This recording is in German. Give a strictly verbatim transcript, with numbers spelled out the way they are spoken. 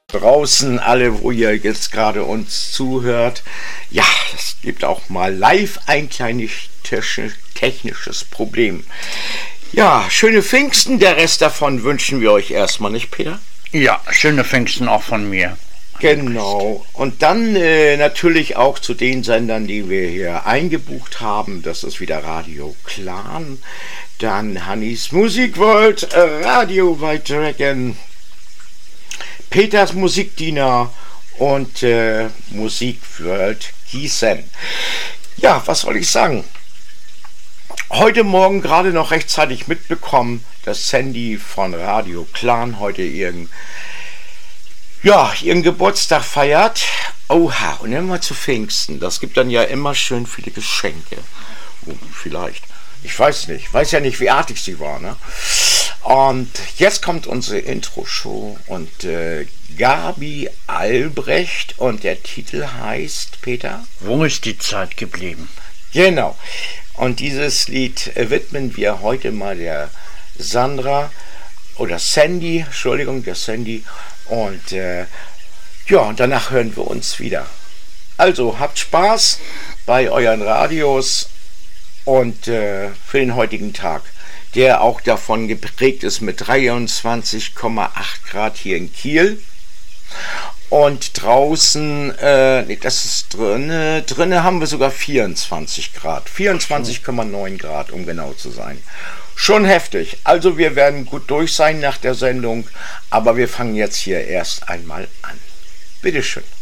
Draußen alle, wo ihr jetzt gerade uns zuhört. Ja, es gibt auch mal live ein kleines technisches Problem. Ja, schöne Pfingsten, der Rest davon wünschen wir euch erstmal, nicht Peter? Ja, schöne Pfingsten auch von mir. Genau. Und dann äh, natürlich auch zu den Sendern, die wir hier eingebucht haben. Das ist wieder Radio Clan, dann Hannis Musikworld, äh, Radio White Dragon, Peters Musikdiener und äh, Musikworld Gießen. Ja, was soll ich sagen? Heute Morgen gerade noch rechtzeitig mitbekommen, dass Sandy von Radio Clan heute ihren, ja, ihren Geburtstag feiert. Oha, und immer zu Pfingsten. Das gibt dann ja immer schön viele Geschenke. Oh, vielleicht. Ich weiß nicht. Weiß ja nicht, wie artig sie war, ne? Und jetzt kommt unsere Intro-Show und äh, Gabi Albrecht und der Titel heißt, Peter? Wo ist die Zeit geblieben? Genau. Und dieses Lied äh, widmen wir heute mal der Sandra oder Sandy, Entschuldigung, der Sandy. Und äh, ja, und danach hören wir uns wieder. Also habt Spaß bei euren Radios und äh, für den heutigen Tag, der auch davon geprägt ist mit dreiundzwanzig Komma acht Grad hier in Kiel. Und draußen, äh, nee, das ist drinne, drinne haben wir sogar vierundzwanzig Grad, vierundzwanzig Komma neun Grad, um genau zu sein. Schon heftig. Also wir werden gut durch sein nach der Sendung, aber wir fangen jetzt hier erst einmal an. Bitteschön.